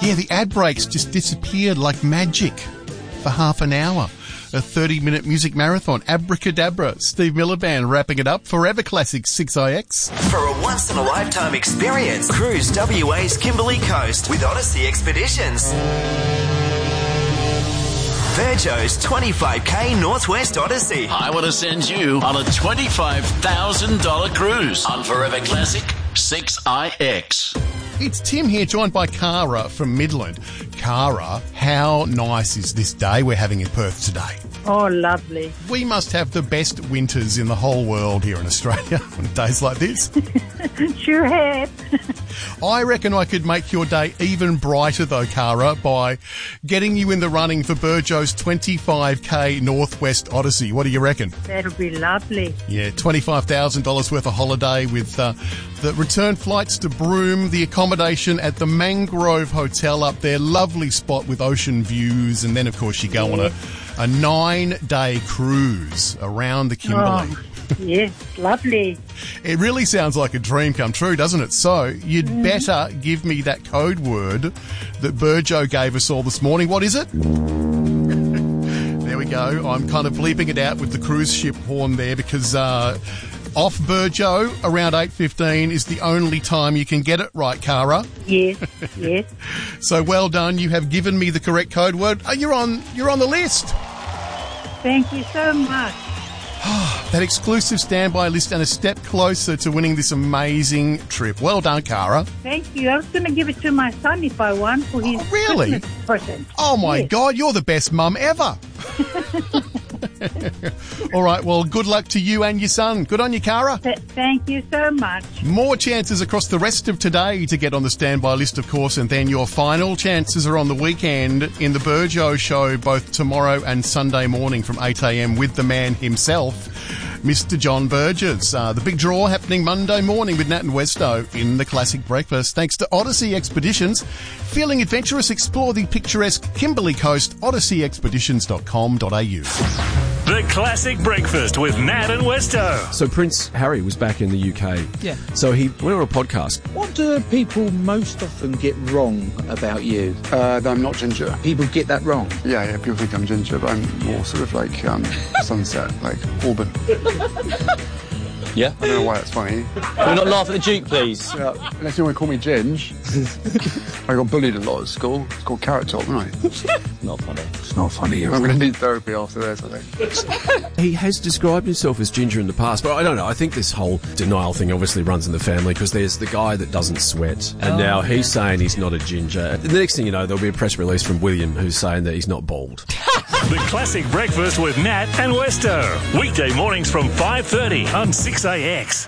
Yeah, the ad breaks just disappeared like magic for half an hour. A 30-minute music marathon. Abracadabra. Steve Miller Band wrapping it up. Forever Classic 6IX. For a once-in-a-lifetime experience, cruise WA's Kimberley Coast with Odyssey Expeditions. Virgo's 25k Northwest Odyssey. I want to send you on a $25,000 cruise on Forever Classic 6IX. It's Tim here, joined by Cara from Midland. Cara, how nice is this day we're having in Perth today? Oh, lovely. We must have the best winters in the whole world here in Australia on days like this. Sure have. I reckon I could make your day even brighter though, Cara, by getting you in the running for Burjo's 25k Northwest Odyssey. What do you reckon? That'll be lovely. Yeah, $25,000 worth of holiday with the return flights to Broome, the accommodation at the Mangrove Hotel up there, lovely spot with ocean views, and then of course you go on a 9-day cruise around the Kimberley. Oh, yes, lovely. It really sounds like a dream come true, doesn't it? So you'd better give me that code word that Burjo gave us all this morning. What is it? There we go. I'm kind of bleeping it out with the cruise ship horn there because off Burjo around 8:15 is the only time you can get it right, Cara. Yes, yes. So well done. You have given me the correct code word. You're on the list. Thank you so much. That exclusive standby list and a step closer to winning this amazing trip. Well done, Cara. Thank you. I was going to give it to my son if I won for his really? Christmas present. Oh, my God. You're the best mum ever. All right, well, good luck to you and your son. Good on you, Cara. Thank you so much. More chances across the rest of today to get on the standby list, of course, and then your final chances are on the weekend in the Burjo show, both tomorrow and Sunday morning from 8 a.m. with the man himself, Mr. John Burgess. The big draw happening Monday morning with Nat and Westo in the Classic Breakfast. Thanks to Odyssey Expeditions. Feeling adventurous? Explore the picturesque Kimberley Coast, odysseyexpeditions.com.au. The Classic Breakfast with Nat and Westo. So Prince Harry was back in the UK. Yeah. So he went on a podcast. What do people most often get wrong about you? That I'm not ginger. People get that wrong. Yeah, people think I'm ginger, but I'm more sort of like sunset, like Auburn. Yeah? I don't know why that's funny. Can we not laugh at the Duke, please? Unless you want to call me Ginge. I got bullied a lot at school. It's called Carrot Top, isn't I? Not funny. It's not funny. I'm going to need therapy after this, I think. He has described himself as ginger in the past, but I don't know. I think this whole denial thing obviously runs in the family because there's the guy that doesn't sweat, and now he's saying he's not a ginger. The next thing you know, there'll be a press release from William who's saying that he's not bald. The Classic Breakfast with Nat and Westo. Weekday mornings from 5:30 on 6AX.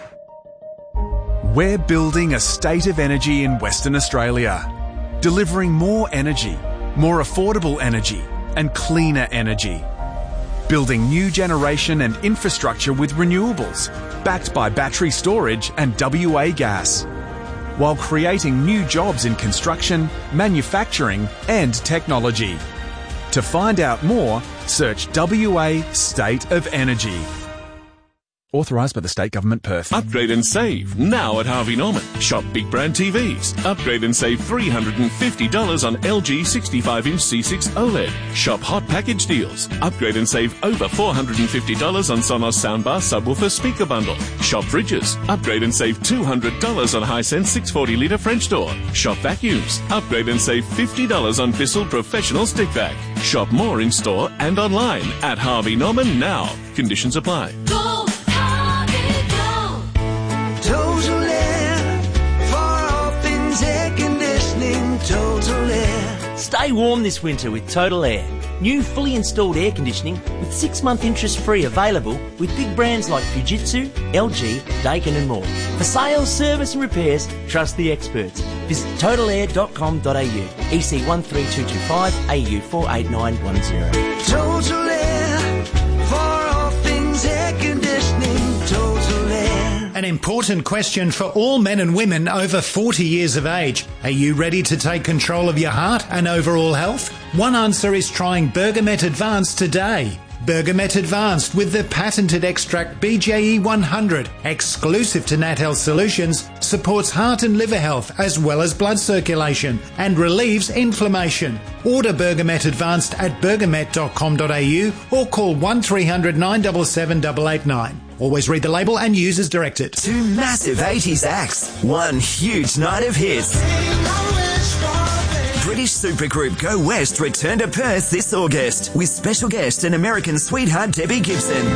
We're building a state of energy in Western Australia, delivering more energy, more affordable energy, and cleaner energy. Building new generation and infrastructure with renewables, backed by battery storage and WA gas, while creating new jobs in construction, manufacturing, and technology. To find out more, search WA State of Energy. Authorised by the State Government, Perth. Upgrade and save now at Harvey Norman. Shop big brand TVs. Upgrade and save $350 on LG 65-inch C6 OLED. Shop hot package deals. Upgrade and save over $450 on Sonos soundbar subwoofer speaker bundle. Shop fridges. Upgrade and save $200 on Hisense 640-litre French door. Shop vacuums. Upgrade and save $50 on Bissell Professional Stick Vac. Shop more in store and online at Harvey Norman now. Conditions apply. Total Air, for all things air conditioning, Total Air. Stay warm this winter with Total Air. New fully installed air conditioning with 6-month interest-free available with big brands like Fujitsu, LG, Daikin and more. For sales, service and repairs, trust the experts. Visit totalair.com.au, EC 13225, AU 48910. Total Air, for all things air conditioning, Total Air. An important question for all men and women over 40 years of age. Are you ready to take control of your heart and overall health? One answer is trying Bergamet Advance today. Bergamet Advanced with the patented extract BJE 100, exclusive to Nat Health Solutions, supports heart and liver health as well as blood circulation and relieves inflammation. Order Bergamet Advanced at bergamet.com.au or call 1300 977 889. Always read the label and use as directed. 2 massive 80s acts, 1 huge night of hits. British supergroup Go West return to Perth this August with special guest and American sweetheart Debbie Gibson.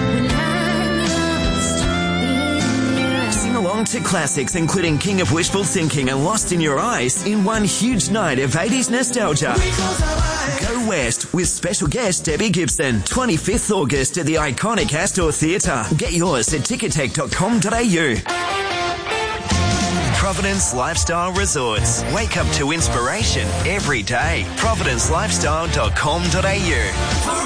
Sing along to classics including King of Wishful Thinking and Lost in Your Eyes in 1 huge night of 80s nostalgia. Go West with special guest Debbie Gibson, 25th August at the iconic Astor Theatre. Get yours at ticketek.com.au. Providence Lifestyle Resorts. Wake up to inspiration every day. providencelifestyle.com.au.